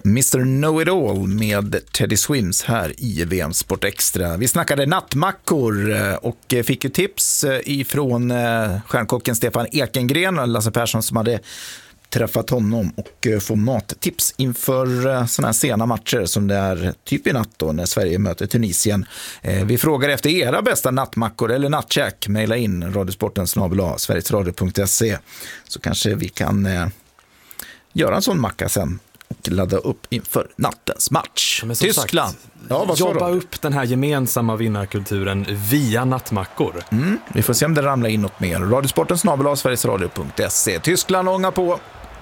Mr. Know-It-All med Teddy Swims här i VM Sport Extra. Vi snackade nattmackor och fick ju tips ifrån stjärnkocken Stefan Ekengren och Lasse Persson som hade träffat honom och få mattips inför sådana här sena matcher som det är typ i natt då när Sverige möter Tunisien. Vi frågar efter era bästa nattmackor eller nattkäk. Maila in radiosporten@sverigesradio.se så kanske vi kan göra en sån macka sen och ladda upp inför nattens match. Tyskland. Jobba upp den här gemensamma vinnarkulturen via nattmackor. Vi får se om det ramlar in något mer. Radiosporten@sverigesradio.se. Tyskland ångar på.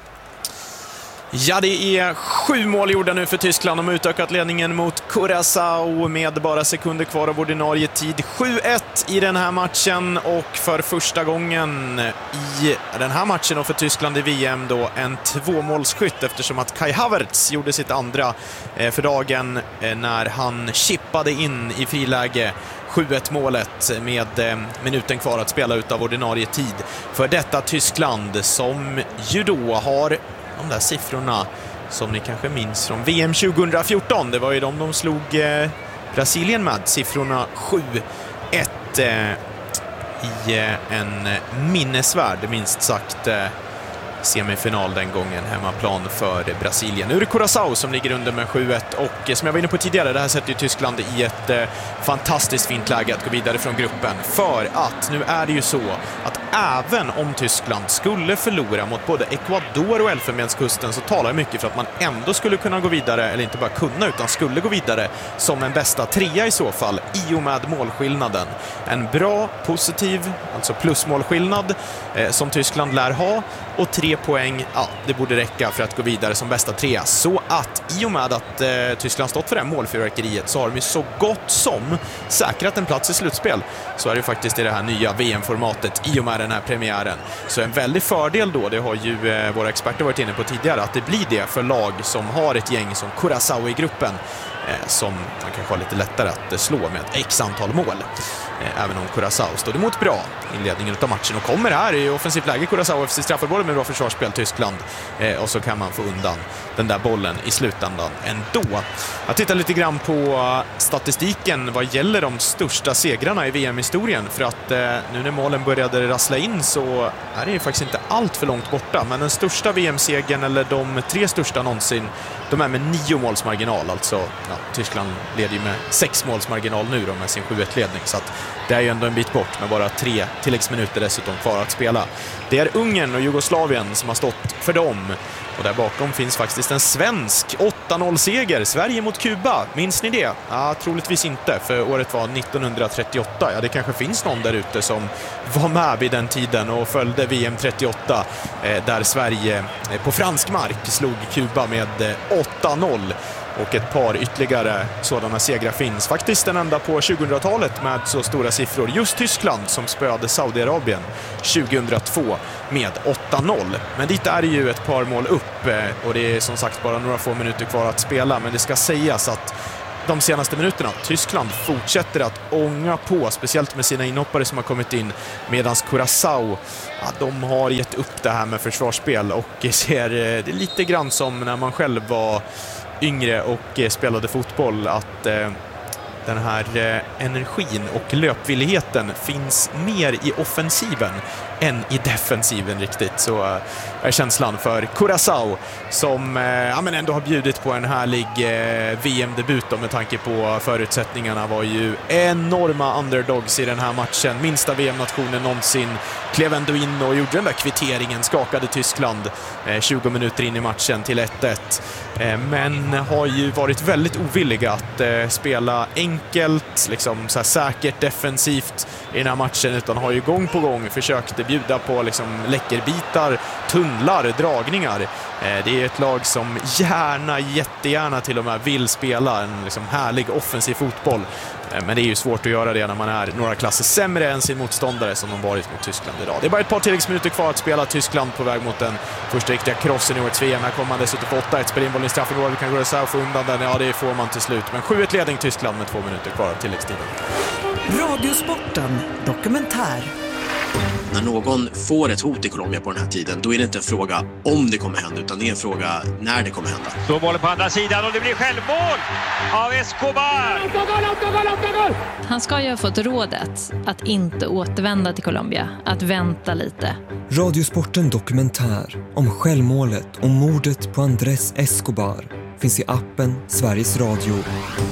Ja, det är 7 mål gjorda nu för Tyskland. De har utökat ledningen mot Curaçao med bara sekunder kvar av ordinarie tid. 7-1 i den här matchen och för första gången i den här matchen och för Tyskland i VM då en 2-målsskytt eftersom att Kai Havertz gjorde sitt andra för dagen när han chippade in i friläge 7-1 målet med minuten kvar att spela ut av ordinarie tid. För detta Tyskland som ju då har de där siffrorna som ni kanske minns från VM 2014. Det var ju de slog Brasilien med. Siffrorna 7-1 i en minnesvärd, minst sagt, semifinal den gången, hemmaplan för Brasilien. Nu är det Curaçao som ligger under med 7-1 och som jag var inne på tidigare, det här sätter ju Tyskland i ett fantastiskt fint läge att gå vidare från gruppen. För att nu är det ju så att även om Tyskland skulle förlora mot både Ecuador och Elfenbenskusten så talar mycket för att man ändå skulle kunna gå vidare, eller inte bara kunna utan skulle gå vidare som en bästa trea i så fall i och med målskillnaden. En bra, positiv, alltså plusmålskillnad som Tyskland lär ha och 3 poäng, ja, det borde räcka för att gå vidare som bästa trea. Så att i och med att Tyskland stått för det här målfyrverkeriet så har de ju så gott som säkrat en plats i slutspel. Så är det faktiskt i det här nya VM-formatet i och med den här premiären. Så en väldig fördel då, det har ju våra experter varit inne på tidigare, att det blir det för lag som har ett gäng som Curaçao i gruppen som man kanske har lite lättare att slå med ett x antal mål. Även om Curaçao stod emot bra inledningen av matchen och kommer här i offensivt läge Curaçao efter straffområdet med bra försvarsspel Tyskland och så kan man få undan den där bollen i slutändan ändå. Jag tittar lite grann på statistiken vad gäller de största segrarna i VM-historien för att nu när målen började rassla in så är det ju faktiskt inte allt för långt borta, men den största VM-segern eller de 3 största någonsin, de är med 9 målsmarginal, alltså ja, Tyskland leder ju med 6 målsmarginal nu då med sin 7-1-ledning, så att det är ju ändå en bit bort med bara 3 tilläggsminuter dessutom kvar att spela. Det är Ungern och Jugoslavien som har stått för dem. Och där bakom finns faktiskt en svensk 8-0-seger. Sverige mot Kuba. Minns ni det? Ja, troligtvis inte, för året var 1938. Ja, det kanske finns någon där ute som var med vid den tiden och följde VM 38 där Sverige på fransk mark slog Kuba med 8-0. Och ett par ytterligare sådana segrar finns. Faktiskt den enda på 2000-talet med så stora siffror. Just Tyskland som spöade Saudiarabien 2002 med 8-0. Men dit är det ju ett par mål upp och det är som sagt bara några få minuter kvar att spela. Men det ska sägas att de senaste minuterna, Tyskland fortsätter att ånga på, speciellt med sina inhoppare som har kommit in, medan Curaçao, ja, de har gett upp det här med försvarsspel och ser det lite grann som när man själv var yngre och spelade fotboll, att den här energin och löpvilligheten finns mer i offensiven än i defensiven riktigt. Så är känslan för Curaçao som ja, men ändå har bjudit på en härlig VM-debut med tanke på förutsättningarna. Var ju enorma underdogs i den här matchen. Minsta VM-nationen någonsin. Klev ändå in och gjorde den där kvitteringen, skakade Tyskland 20 minuter in i matchen till 1-1. Men har ju varit väldigt ovilliga att spela enkelt, liksom så här säkert defensivt i den här matchen, utan har ju gång på gång försökt bjuda på liksom läckerbitar, tunnlar, dragningar. Det är ett lag som jättegärna till och med vill spela en liksom härlig offensiv fotboll. Men det är ju svårt att göra det när man är några klasser sämre än sin motståndare som de varit mot Tyskland idag. Det är bara ett par tilläggsminuter kvar att spela. Tyskland på väg mot den första riktiga krossen i årets VM. Här kommer man dessutom på 8-1, spelar in bollen i straffområdet. Kan gå så och få undan den. Ja, det får man till slut. Men 7-1 ledning Tyskland med 2 minuter kvar av tilläggstiden. Radiosporten dokumentär. När någon får ett hot i Colombia på den här tiden, då är det inte en fråga om det kommer hända, utan det är en fråga när det kommer hända. Så bollen på andra sidan och det blir självmål av Escobar! Han ska ju ha fått rådet att inte återvända till Colombia, att vänta lite. Radiosporten dokumentär om självmålet och mordet på Andrés Escobar finns i appen Sveriges Radio.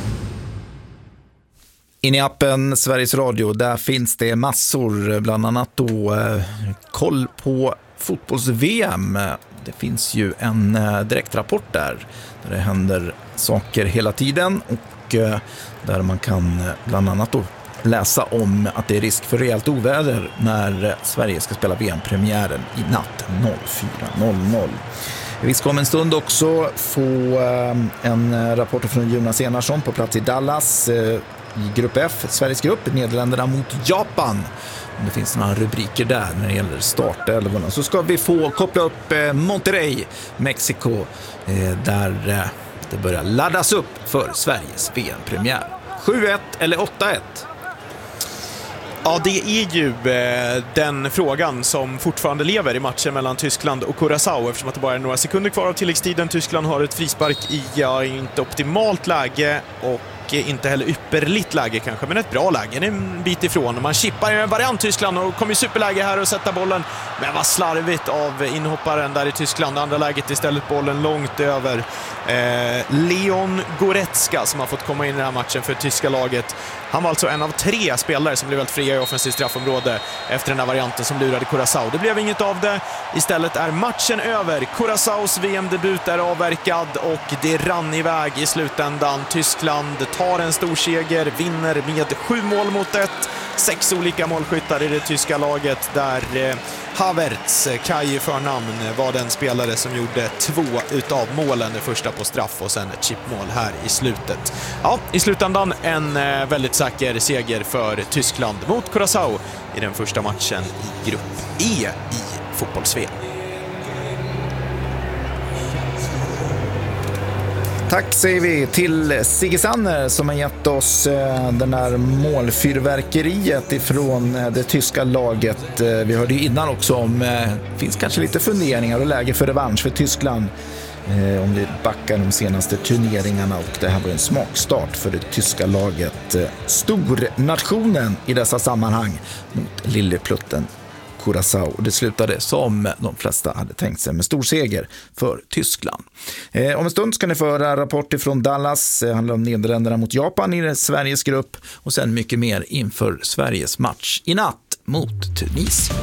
In i appen Sveriges Radio, där finns det massor, bland annat då koll på fotbolls-VM. Det finns ju en direktrapport där det händer saker hela tiden och där man kan bland annat då läsa om att det är risk för rejält oväder när Sverige ska spela VM-premiären i natt 04:00. Vi ska om en stund också få en rapport från Jonas Enarsson på plats i Dallas i grupp F, Sveriges grupp, Nederländerna mot Japan. Om det finns några rubriker där när det gäller startelvorna. Så ska vi få koppla upp Monterrey, Mexiko, där det börjar laddas upp för Sveriges VM-premiär. 7-1 eller 8-1? Ja, det är ju den frågan som fortfarande lever i matchen mellan Tyskland och Curaçao, eftersom att det bara är några sekunder kvar av tilläggstiden. Tyskland har ett frispark i inte optimalt läge och inte heller ypperligt läge kanske, men ett bra läge, en bit ifrån. Man chippar en variant Tyskland och kommer i superläge här och sätta bollen, men vad slarvigt av inhopparen där i Tyskland. Andra läget istället bollen långt över Leon Goretzka som har fått komma in i den här matchen för tyska laget. Han var alltså en av 3 spelare som blev helt fria i offensivt straffområde efter den här varianten som lurade Curaçao. Det blev inget av det. Istället är matchen över. Curaçaos VM-debut är avverkad och det rann iväg i slutändan. Tyskland tar en stor seger, vinner med 7 mål mot 1. 6 olika målskyttar i det tyska laget där Havertz, Kai i förnamn, var den spelare som gjorde 2 utav målen. Det första på straff och sen ett chipmål här i slutet. Ja, i slutändan en väldigt säker seger för Tyskland mot Curaçao i den första matchen i grupp E i fotbolls-VM. Tack säger vi till Sigge Sanner som har gett oss den här målfyrverkeriet ifrån det tyska laget. Vi hörde ju innan också om finns kanske lite funderingar och läge för revansch för Tyskland om vi backar de senaste turneringarna, och det här var en smakstart för det tyska laget. Stornationen i dessa sammanhang mot lilleplutten Curaçao, och det slutade som de flesta hade tänkt sig med stor seger för Tyskland. Om en stund ska ni få höra rapporter från Dallas. Det handlar om Nederländerna mot Japan i Sveriges grupp och sen mycket mer inför Sveriges match i natt mot Tunisien.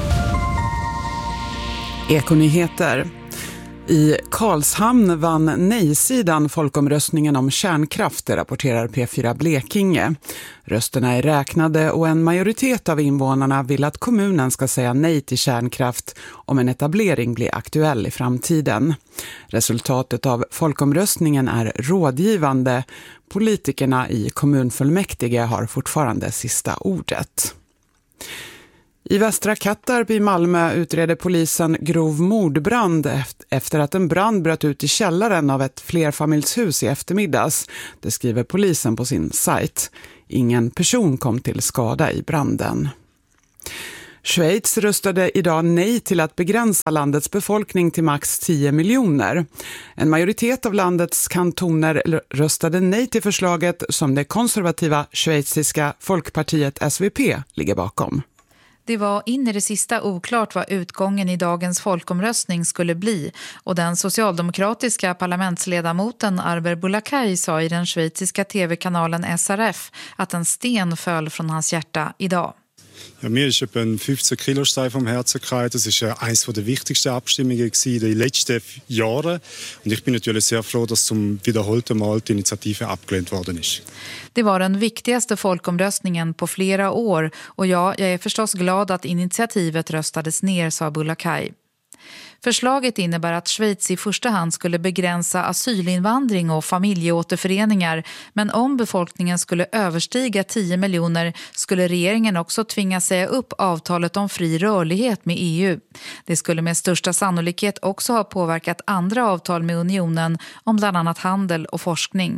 Ekonyheter. I Karlshamn vann nej-sidan folkomröstningen om kärnkraft, rapporterar P4 Blekinge. Rösterna är räknade och en majoritet av invånarna vill att kommunen ska säga nej till kärnkraft om en etablering blir aktuell i framtiden. Resultatet av folkomröstningen är rådgivande. Politikerna i kommunfullmäktige har fortfarande sista ordet. I Västra Kattarp i Malmö utreder polisen grov mordbrand efter att en brand bröt ut i källaren av ett flerfamiljshus i eftermiddags. Det skriver polisen på sin sajt. Ingen person kom till skada i branden. Schweiz röstade idag nej till att begränsa landets befolkning till max 10 miljoner. En majoritet av landets kantoner röstade nej till förslaget som det konservativa schweiziska folkpartiet SVP ligger bakom. Det var in i det sista oklart vad utgången i dagens folkomröstning skulle bli, och den socialdemokratiska parlamentsledamoten Arber Boulakay sa i den schweiziska tv-kanalen SRF att en sten föll från hans hjärta idag. Ja, mir ist etwa ein 15 Kilostein vom Herzen gefallen. Das ist eines der wichtigsten Abstimmungen in den letzten Jahren. Und ich bin natürlich sehr froh, dass zum wiederholten Mal die Initiative abgelehnt worden ist. Det var den viktigaste folkomröstningen på flera år, och jag är förstås glad att initiativet röstades ner, sa Boulakay. Förslaget innebär att Schweiz i första hand skulle begränsa asylinvandring och familjeåterföreningar, men om befolkningen skulle överstiga 10 miljoner skulle regeringen också tvinga säga upp avtalet om fri rörlighet med EU. Det skulle med största sannolikhet också ha påverkat andra avtal med unionen om bland annat handel och forskning.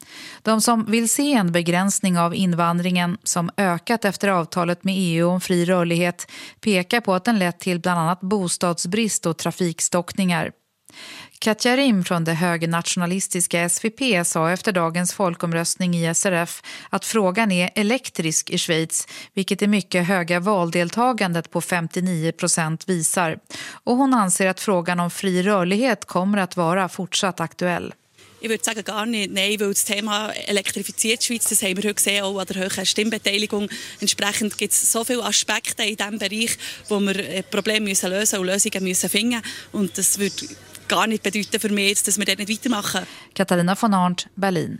De som vill se en begränsning av invandringen som ökat efter avtalet med EU om fri rörlighet pekar på att den lett till bland annat bostadsbrist och trafikstockningar. Katja Rim från det högernationalistiska SVP sa efter dagens folkomröstning i SRF att frågan är elektrisk i Schweiz, vilket är mycket höga valdeltagandet på 59% visar. Och hon anser att frågan om fri rörlighet kommer att vara fortsatt aktuell. Ich würde sagen gar nicht, nein, weil das Thema elektrifiziert Schweiz, das haben wir heute gesehen, auch an der höheren Stimmbeteiligung. Entsprechend gibt es so viele Aspekte in diesem Bereich, wo wir Probleme müssen lösen und Lösungen müssen finden. Und das würde gar nicht bedeuten für mich, dass wir dort nicht weitermachen. Katarina von Arndt, Berlin.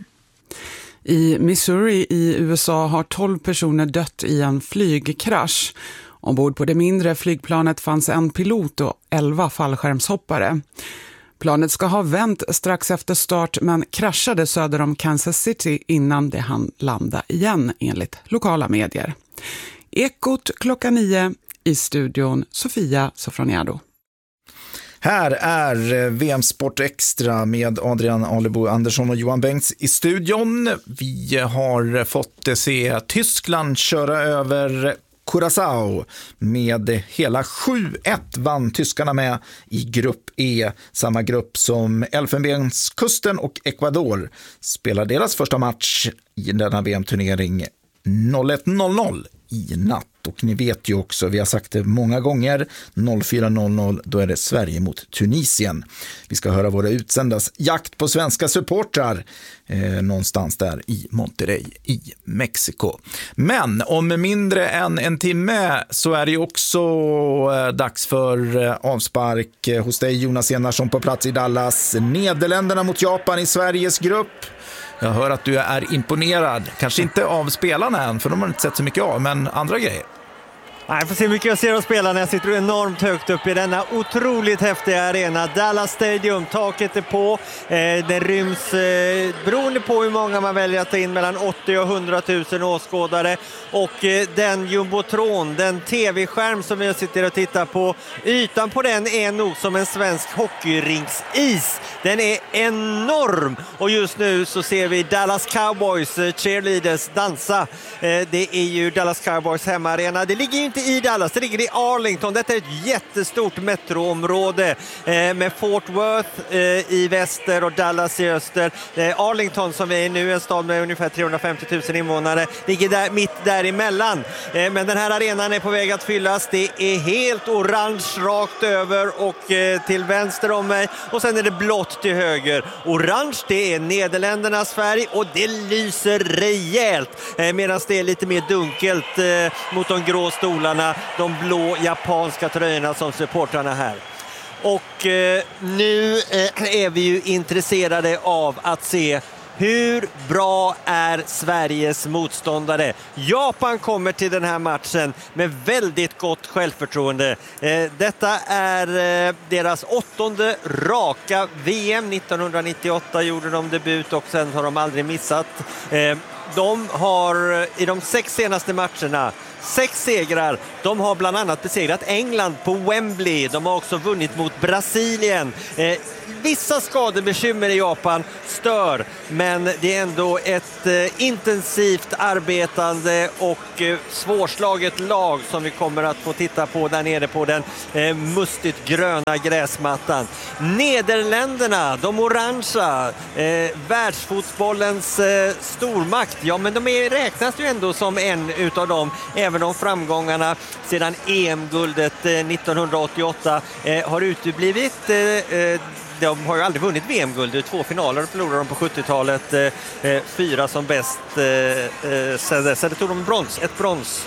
I Missouri i USA har 12 personer dött i en flygkrasch. Ombord på det mindre flygplanet fanns en pilot och 11 fallskärmshoppare. Planet ska ha vänt strax efter start men kraschade söder om Kansas City innan det hann landa igen enligt lokala medier. Ekot 9:00 i studion Sofia Sofroniado. Här är VM Sport Extra med Adrian Alebo Andersson och Johan Bengts i studion. Vi har fått se Tyskland köra över Curaçao med hela 7-1 vann tyskarna med i grupp E, samma grupp som Elfenbenskusten och Ecuador spelar deras första match i denna VM-turnering 01:00 i natt. Och ni vet ju också, vi har sagt det många gånger, 04:00 då är det Sverige mot Tunisien. Vi ska höra våra utsändas jakt på svenska supportrar någonstans där i Monterrey i Mexiko. Men om mindre än en timme så är det ju också dags för avspark hos dig Jonas Enarsson på plats i Dallas. Nederländerna mot Japan i Sveriges grupp. Jag hör att du är imponerad, kanske inte av spelarna än, för de har inte sett så mycket av, men andra grejer. Nej, jag får se mycket jag ser av spelarna. Jag sitter enormt högt upp i denna otroligt häftiga arena. Dallas Stadium, taket är på. Det ryms, beroende på hur många man väljer att ta in, mellan 80 och 100 000 åskådare. Och den jumbotron, den tv-skärm som jag sitter och tittar på, ytan på den är nog som en svensk hockeyringsis. Den är enorm. Och just nu så ser vi Dallas Cowboys cheerleaders dansa. Det är ju Dallas Cowboys hemmaarena. Det ligger ju inte i Dallas, det ligger i Arlington. Detta är ett jättestort metroområde med Fort Worth i väster och Dallas i öster. Arlington, som är nu en stad med ungefär 350 000 invånare, ligger där, mitt däremellan. Men den här arenan är på väg att fyllas. Det är helt orange rakt över och till vänster om mig. Och sen är det blått till höger. Orange, det är Nederländernas färg och det lyser rejält. Medan det är lite mer dunkelt mot de grå stolarna, de blå japanska tröjorna som supportrarna här. Och nu är vi ju intresserade av att se hur bra är Sveriges motståndare. Japan kommer till den här matchen med väldigt gott självförtroende. Detta är deras 8:e raka VM. 1998 gjorde de debut och sen har de aldrig missat. De har i de 6 senaste matcherna 6 segrar. De har bland annat besegrat England på Wembley. De har också vunnit mot Brasilien. Vissa skadebekymmer i Japan stör, men det är ändå ett intensivt arbetande och svårslaget lag som vi kommer att få titta på där nere på den mustigt gröna gräsmattan. Nederländerna, de orangea, världsfotbollens stormakt. Ja, men de räknas ju ändå som en utav dem, även om framgångarna sedan EM-guldet 1988 har uteblivit. De har ju aldrig vunnit VM-guld. 2 finaler förlorade de på 70-talet. 4 som bäst. Sen tog de brons. Ett brons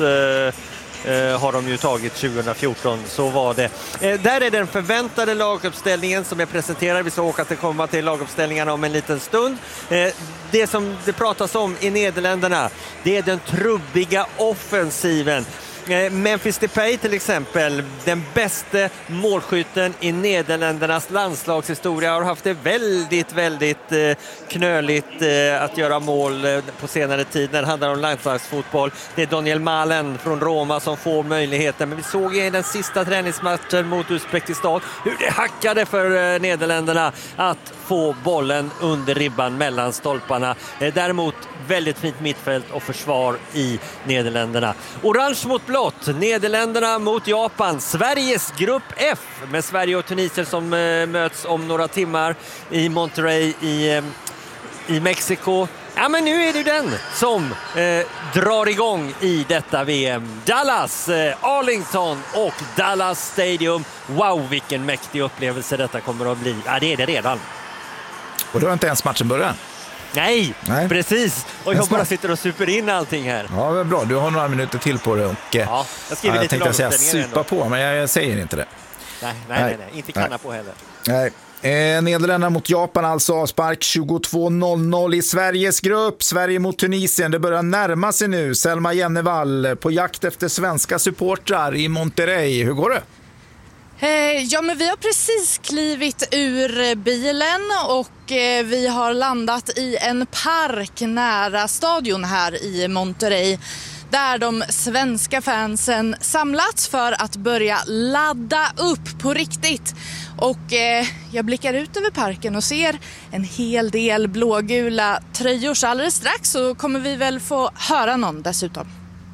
har de ju tagit 2014. Så var det. Där är den förväntade laguppställningen som jag presenterar. Vi ska åka att komma till laguppställningarna om en liten stund. Det som det pratas om i Nederländerna, det är den trubbiga offensiven. Memphis Depay till exempel, den bästa målskytten i Nederländernas landslagshistoria, har haft det väldigt knöligt att göra mål på senare tid när det handlar om landslagsfotboll. Det är Daniel Malen från Roma som får möjligheten, men vi såg i den sista träningsmatchen mot Uzbekistan hur det hackade för Nederländerna att få bollen under ribban mellan stolparna. Däremot väldigt fint mittfält och försvar i Nederländerna. Orange mot blått, Nederländerna mot Japan, Sveriges grupp F med Sverige och Tunisien som möts om några timmar i Monterrey i Mexiko. Ja, men nu är det den som drar igång i detta VM. Dallas, Arlington och Dallas Stadium. Wow, vilken mäktig upplevelse detta kommer att bli. Ja, det är det redan. Och då har inte ens matchen börjat. Nej, precis. Och jag bara sitter och super in allting här. Ja, bra. Du har några minuter till på det. Och, jag tänkte säga supa på, men jag säger inte det. Nej. Inte kanna på heller. Nej. Nederländerna mot Japan, alltså avspark 22:00 i Sveriges grupp. Sverige mot Tunisien, det börjar närma sig nu. Selma Jennevall på jakt efter svenska supportrar i Monterrey. Hur går det? Ja, men vi har precis klivit ur bilen och vi har landat i en park nära stadion här i Monterrey, där de svenska fansen samlats för att börja ladda upp på riktigt. Och jag blickar ut över parken och ser en hel del blågula tröjor, så alldeles strax så kommer vi väl få höra någon dessutom.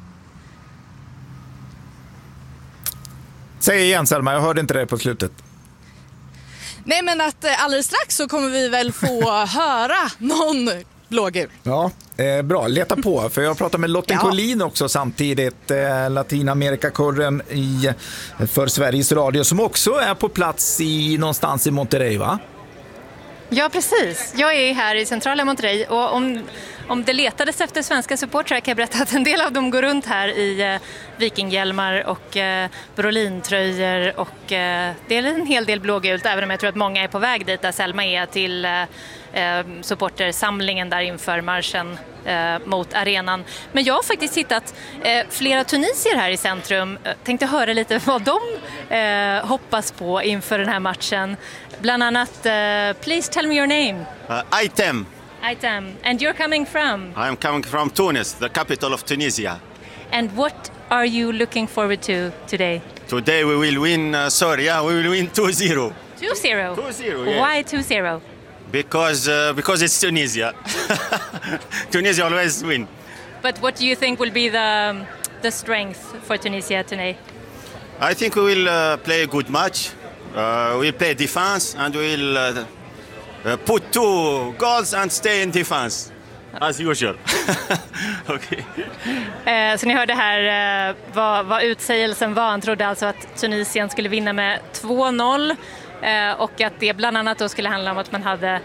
Säg igen, Selma, jag hörde inte det på slutet. Nej, men att alldeles strax så kommer vi väl få höra någon blågul. Ja, bra. Leta på, för jag pratar med Lotten Collin också samtidigt, Latinamerikakurren för Sveriges Radio, som också är på plats någonstans i Monterrey, va? Ja, precis. Jag är här i centrala Monterrey, och om det letades efter svenska supportrar kan jag berätta att en del av dem går runt här i vikinghjälmar och Brolin-tröjor, och det är en hel del blågult, även om jag tror att många är på väg dit där Selma är, till supportersamlingen där inför marschen mot arenan. Men jag har faktiskt hittat flera tunisier här i centrum. Tänkte höra lite vad de hoppas på inför den här matchen. Bland annat, please tell me your name. Aitem. Aitem. And you're coming from? I'm coming from Tunis, the capital of Tunisia. And what are you looking forward to today? Today we will win, we will win 2-0. 2-0? 2-0, yes. Why 2-0? Because it's Tunisia. Tunisia always win. But what do you think will be the strength for Tunisia today? I think we will play a good match. We'll play defense and we'll put 2 goals and stay in defense as usual. Okay. Så ni hörde här vad utsägelsen var. Han trodde alltså att Tunisien skulle vinna med 2-0. Och att det bland annat då skulle handla om att man hade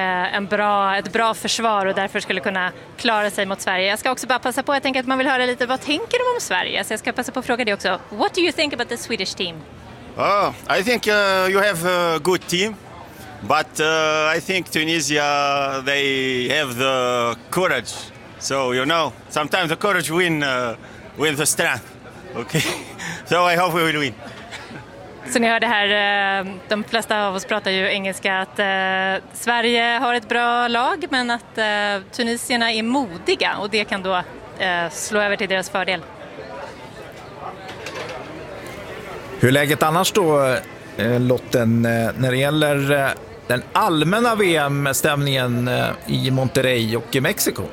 ett bra försvar och därför skulle kunna klara sig mot Sverige. Jag ska också bara passa på, jag tänker att man vill höra lite, vad tänker de om Sverige? Så jag ska passa på att fråga det också. What do you think about the Swedish team? I think you have a good team, but I think Tunisia, they have the courage. So, sometimes the courage win the strength. Okay? So I hope we will win. Så ni hörde här, de flesta av oss pratar ju engelska, att Sverige har ett bra lag, men att tunisierna är modiga, och det kan då slå över till deras fördel. Hur är läget annars då, Lotten, när det gäller den allmänna VM-stämningen i Monterrey och i Mexiko?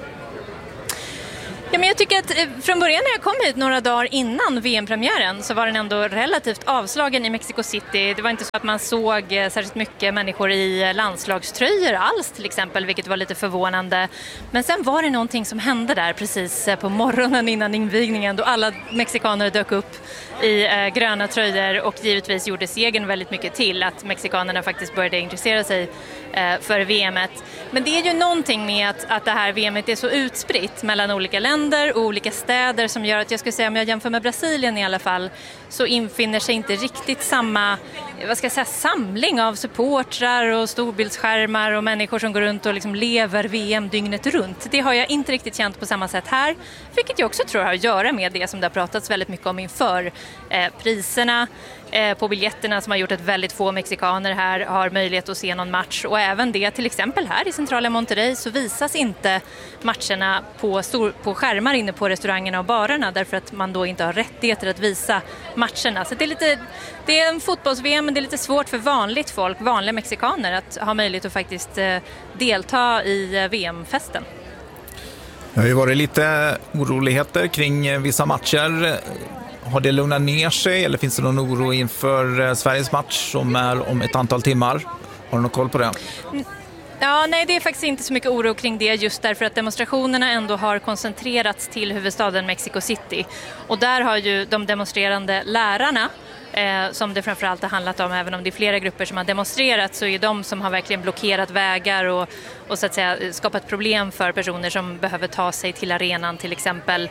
Ja, men jag tycker att från början när jag kom hit några dagar innan VM-premiären så var den ändå relativt avslagen i Mexico City. Det var inte så att man såg särskilt mycket människor i landslagströjor alls till exempel, vilket var lite förvånande. Men sen var det någonting som hände där precis på morgonen innan invigningen, då alla mexikaner dök upp i gröna tröjor, och givetvis gjorde segern väldigt mycket till att mexikanerna faktiskt började intressera sig för VMet. Men det är ju någonting med att det här VMet är så utspritt mellan olika länder. länder och olika städer som gör att jag skulle säga, om jag jämför med Brasilien i alla fall, så infinner sig inte riktigt samma, vad ska jag säga, samling av supportrar och storbildsskärmar och människor som går runt och liksom lever VM dygnet runt. Det har jag inte riktigt känt på samma sätt här, vilket jag också tror har att göra med det som det har pratats väldigt mycket om inför. Priserna på biljetterna som har gjort att väldigt få mexikaner här har möjlighet att se någon match, och även det till exempel här i centrala Monterrey så visas inte matcherna på skärmar inne på restaurangerna och barerna, därför att man då inte har rättigheter att visa matcherna. Så det är en fotbolls-VM, men det är lite svårt för vanligt folk, vanliga mexikaner, att ha möjlighet att faktiskt delta i VM-festen. Det har ju varit lite oroligheter kring vissa matcher. Har det lugnat ner sig eller finns det någon oro inför Sveriges match som är om ett antal timmar? Har du någon koll på det? Ja, nej, det är faktiskt inte så mycket oro kring det, just därför att demonstrationerna ändå har koncentrerats till huvudstaden Mexico City. Och där har ju de demonstrerande lärarna, som det framförallt har handlat om, även om det är flera grupper som har demonstrerat, så är de som har verkligen blockerat vägar och så att säga skapat problem för personer som behöver ta sig till arenan till exempel.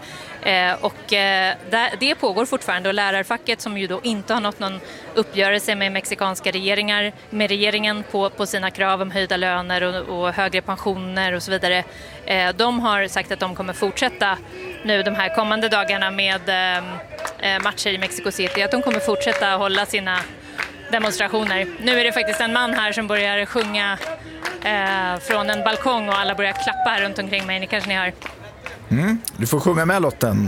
Det pågår fortfarande, och lärarfacket, som ju då inte har nått någon uppgörelse med mexikanska regeringen på sina krav om höjda löner och högre pensioner och så vidare. De har sagt att de kommer fortsätta nu de här kommande dagarna med matcher i Mexico City, att de kommer fortsätta hålla sina demonstrationer. Nu är det faktiskt en man här som börjar sjunga från en balkong och alla börjar klappa runt omkring mig. Ni kanske ni hör. Du får sjunga med, Lotten.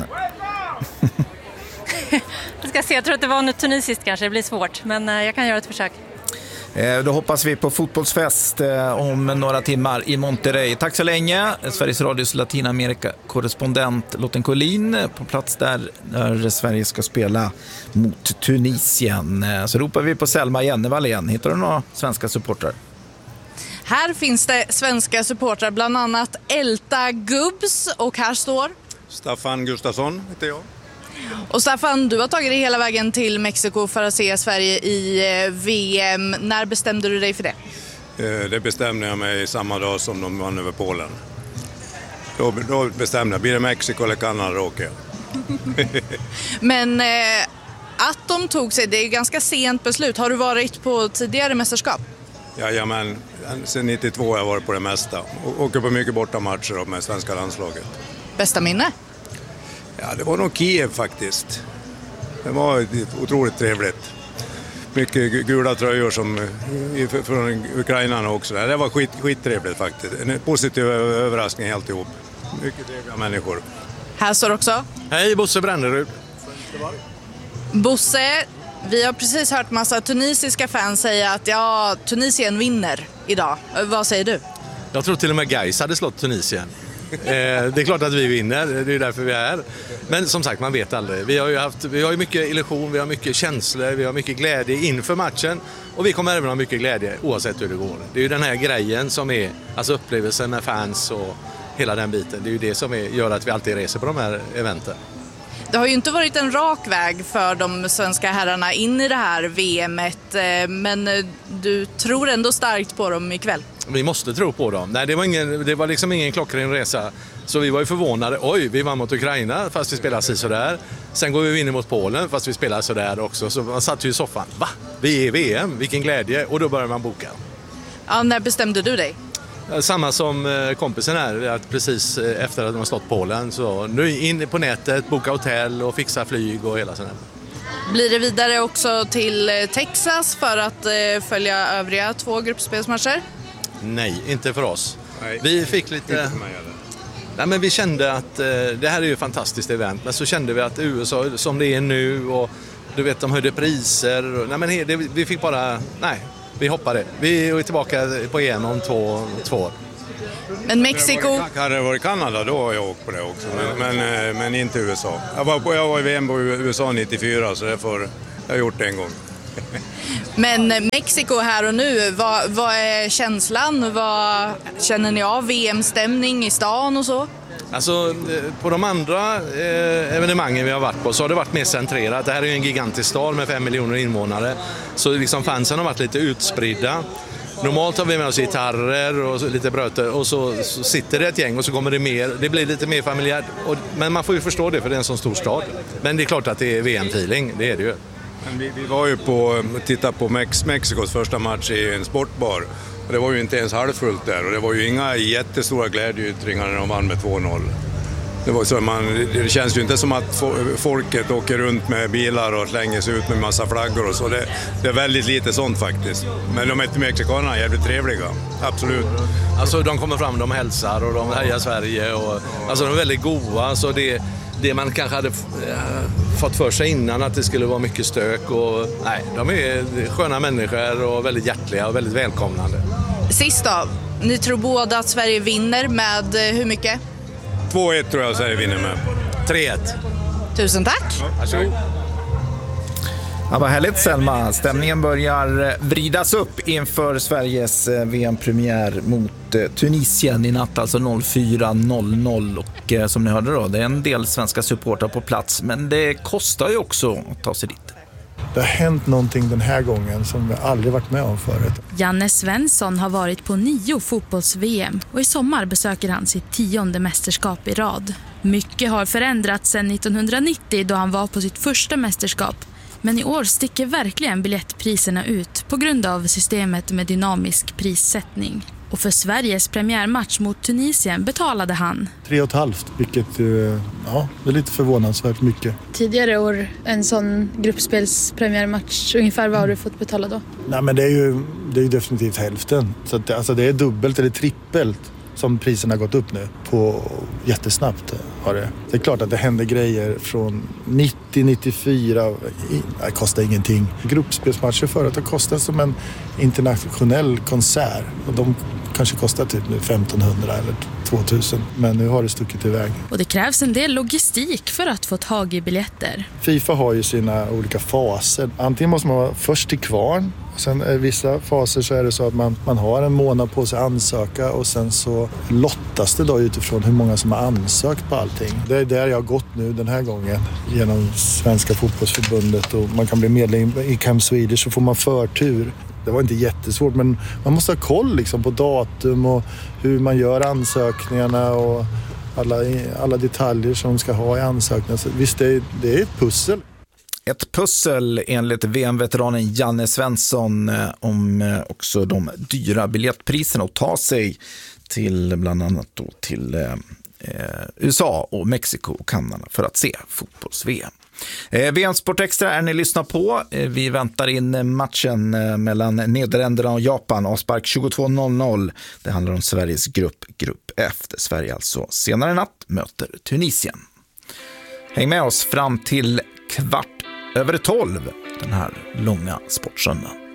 Jag ska se, jag tror att det var något tunisiskt kanske, det blir svårt, men jag kan göra ett försök. Då hoppas vi på fotbollsfest om några timmar i Monterrey. Tack så länge, Sveriges Radios Latinamerika-korrespondent Lotten Collin på plats där Sverige ska spela mot Tunisien. Så ropar vi på Selma Jennevall igen. Hittar du några svenska supportrar? Här finns det svenska supportrar, bland annat Elta Gubbs, och här står Staffan Gustafsson heter jag. Och Staffan, du har tagit dig hela vägen till Mexiko för att se Sverige i VM. När bestämde du dig för det? Det bestämde jag mig samma dag som de vann över Polen. Då bestämde jag, blir det Mexiko eller Kanada då åker jag. Men att de tog sig, det är ju ganska sent beslut. Har du varit på tidigare mästerskap? Jajamän, sen 92 har jag varit på det mesta. Åker på mycket bortamatcher med svenska landslaget. Bästa minne? Ja, det var nog Kiev faktiskt. Det var otroligt trevligt. Mycket gula tröjor från Ukraina också. Det var skittrevligt faktiskt. En positiv överraskning helt ihop. Mycket trevliga människor. Här står också. Hej, Bosse Brännerud. Bosse, vi har precis hört massa tunisiska fans säga att Tunisien vinner idag. Vad säger du? Jag tror till och med Gais hade slått Tunisien. Det är klart att vi vinner, det är därför vi är här. Men som sagt, man vet aldrig. Vi har ju mycket illusion, vi har mycket känslor, vi har mycket glädje inför matchen. Och vi kommer även ha mycket glädje oavsett hur det går. Det är ju den här grejen som är, alltså upplevelsen med fans och hela den biten. Det är ju det som gör att vi alltid reser på de här eventen. Det har ju inte varit en rak väg för de svenska herrarna in i det här VMet, men du tror ändå starkt på dem ikväll. Vi måste tro på dem. Nej, det var liksom ingen klockren resa. Så vi var ju förvånade. Oj, vi vann mot Ukraina fast vi spelar sådär. Sen går vi vinner mot Polen fast vi spelar sådär också. Så man satt ju i soffan. Va? Vi är i VM, vilken glädje. Och då börjar man boka. Ja, när bestämde du dig? Samma som kompisen här, att precis efter att de har slått Polen. Så nu in på nätet, boka hotell och fixa flyg och hela sådär. Blir det vidare också till Texas för att följa övriga 2 gruppspelsmatcher? Nej, inte för oss. Nej, vi fick lite... Inte för mig, nej, men vi kände att det här är ju ett fantastiskt event. Men så kände vi att USA som det är nu och du vet, de höjde priser. Nej, men vi fick bara... Nej, vi hoppade. Vi är tillbaka på igen om två år. Men Mexiko... Hade det varit Kanada då har jag åkt på det också. Men inte USA. Jag var i VM på USA 94 så därför jag har gjort det en gång. Men Mexiko här och nu, vad är känslan? Vad känner ni av VM-stämning i stan och så? Alltså på de andra evenemangen vi har varit på så har det varit mer centrerat. Det här är ju en gigantisk stad med 5 miljoner invånare. Så liksom fansen har varit lite utspridda. normalt har vi med oss gitarrer och lite bröter och så sitter det ett gäng och så kommer det mer. Det blir lite mer familjärt. Men man får ju förstå det för det är en sån stor stad. Men det är klart att det är VM-feeling, det är det ju. Men vi var ju på titta på Mexikos första match i en sportbar. Och det var ju inte ens halvfullt där och det var ju inga jättestora glädjeyttringar när de vann med 2-0. Det var så det känns ju inte som att folket åker runt med bilar och slänger sig ut med massa flaggor och så. Det är väldigt lite sånt faktiskt. Men de mexikanerna är jävligt trevliga, absolut. Alltså de kommer fram, de hälsar och de hejar Sverige och alltså de är väldigt goda. Så det man kanske hade fått för sig innan att det skulle vara mycket stök och nej, de är sköna människor och väldigt hjärtliga och väldigt välkomnande. Sist då, ni tror båda att Sverige vinner med hur mycket? 2-1 tror jag Sverige vinner med. 3-1. Tusen tack. Varsågod. Ja, vad härligt Selma. Stämningen börjar vridas upp inför Sveriges VM-premiär mot Tunisien i natt, alltså 04.00. Och som ni hörde då, det är en del svenska supportrar på plats, men det kostar ju också att ta sig dit. Det har hänt någonting den här gången som vi aldrig varit med om förut. Janne Svensson har varit på 9 fotbolls-VM och i sommar besöker han sitt 10:e mästerskap i rad. Mycket har förändrats sedan 1990 då han var på sitt första mästerskap. Men i år sticker verkligen biljettpriserna ut på grund av systemet med dynamisk prissättning. Och för Sveriges premiärmatch mot Tunisien betalade han 3,5, vilket ja, det är lite förvånansvärt mycket. tidigare år en sån gruppspelspremiärmatch. Ungefär vad har du fått betala då? Nej, men det är ju definitivt hälften. Så att, alltså, det är dubbelt eller trippelt som priserna har gått upp nu på jättesnabbt. Har det. Det är klart att det händer grejer från 90-94. Det kostar ingenting. Gruppspelsmatcher förut har kostat som en internationell konsert. Och de kanske kostar typ nu 1500 eller 2000. Men nu har det stuckit iväg. Och det krävs en del logistik för att få tag i biljetter. FIFA har ju sina olika faser. Antingen måste man vara först till kvarn. Sen i vissa faser så är det så att man har en månad på sig att ansöka och sen så lottas det då utifrån hur många som har ansökt på allting. Det är där jag har gått nu den här gången genom Svenska fotbollsförbundet och man kan bli medlem i Camp Swedish så får man förtur. Det var inte jättesvårt men man måste ha koll liksom på datum och hur man gör ansökningarna och alla detaljer som de ska ha i ansökningarna. Så visst, det är ett pussel. Ett pussel enligt VM-veteranen Janne Svensson om också de dyra biljettpriserna och ta sig till bland annat då till USA och Mexiko och Kanada för att se fotbolls-VM. VM Sport Extra är ni lyssnar på. Vi väntar in matchen mellan Nederländerna och Japan. Avspark 22.00. Det handlar om Sveriges grupp F. Där Sverige alltså senare natt möter Tunisien. Häng med oss fram till 12:15 den här långa sportsöndagen.